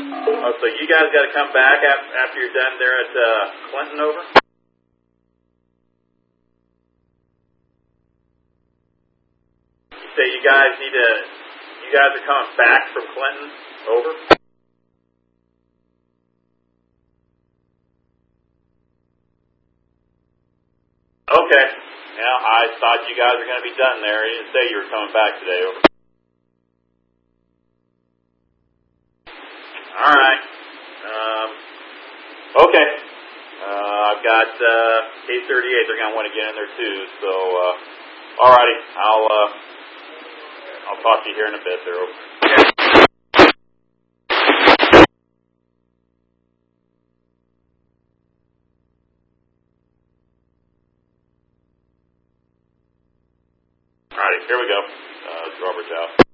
Oh, so you guys got to come back after you're done there at Clinton, over? You say you guys are coming back from Clinton, over? Okay. Yeah, I thought you guys were going to be done there. You didn't say you were coming back today, over. All right. Okay. I've got K-38. They're going to want to get in there too. So, all righty. I'll talk to you here in a bit. There. Over. All righty. Here we go. It's Robert Chow.